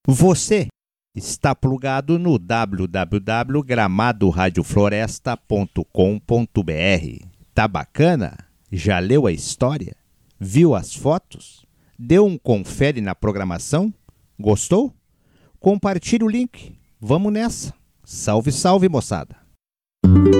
Você está plugado no www.gramadoradiofloresta.com.br. Tá bacana? Já leu a história? Viu as fotos? Deu um confere na programação? Gostou? Compartilhe o link. Vamos nessa. Salve, salve, moçada!